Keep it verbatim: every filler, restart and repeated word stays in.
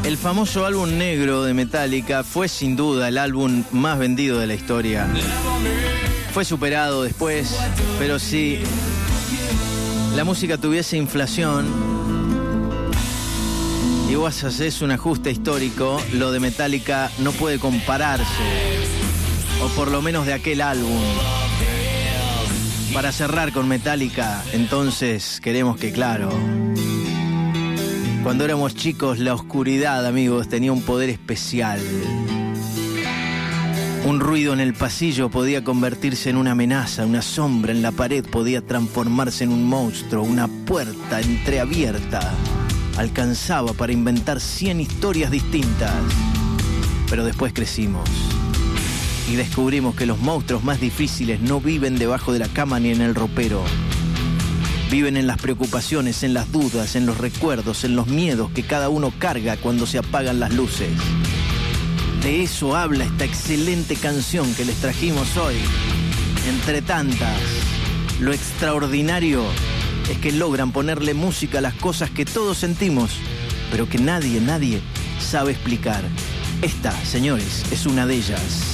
El famoso álbum negro de Metallica fue sin duda el álbum más vendido de la historia. Fue superado después, pero si la música tuviese inflación y vos haces un ajuste histórico, lo de Metallica no puede compararse, o por lo menos de aquel álbum. Para cerrar con Metallica, entonces queremos que, claro, cuando éramos chicos, la oscuridad, amigos, tenía un poder especial. Un ruido en el pasillo podía convertirse en una amenaza, una sombra en la pared podía transformarse en un monstruo, una puerta entreabierta alcanzaba para inventar cien historias distintas. Pero después crecimos y descubrimos que los monstruos más difíciles no viven debajo de la cama ni en el ropero. Viven en las preocupaciones, en las dudas, en los recuerdos, en los miedos que cada uno carga cuando se apagan las luces. De eso habla esta excelente canción que les trajimos hoy. Entre tantas, lo extraordinario es que logran ponerle música a las cosas que todos sentimos, pero que nadie, nadie sabe explicar. Esta, señores, es una de ellas.